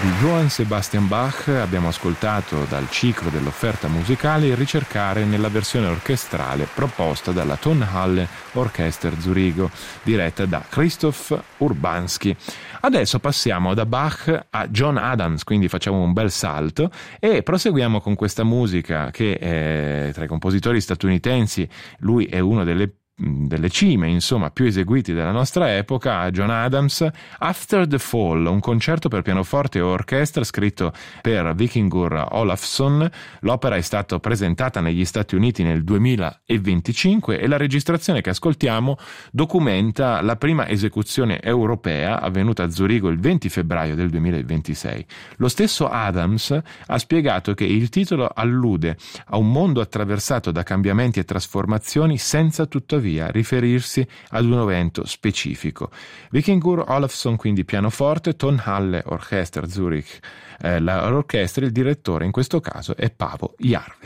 Di Johann Sebastian Bach abbiamo ascoltato dal ciclo dell'offerta musicale Il ricercare nella versione orchestrale proposta dalla Tonhalle Orchester Zurigo, diretta da Christoph Urbanski. Adesso passiamo da Bach a John Adams, quindi facciamo un bel salto e proseguiamo con questa musica che tra i compositori statunitensi lui è uno delle cime, insomma, più eseguiti della nostra epoca. John Adams, After the Fall, un concerto per pianoforte e orchestra scritto per Vikingur Olafsson. L'opera è stata presentata negli Stati Uniti nel 2025 e la registrazione che ascoltiamo documenta la prima esecuzione europea avvenuta a Zurigo il 20 febbraio del 2026. Lo stesso Adams ha spiegato che il titolo allude a un mondo attraversato da cambiamenti e trasformazioni senza tuttavia riferirsi ad un evento specifico. Vikingur Olafsson quindi pianoforte, Tonhalle Orchester Zurich l'orchestra, il direttore in questo caso è Paavo Järvi.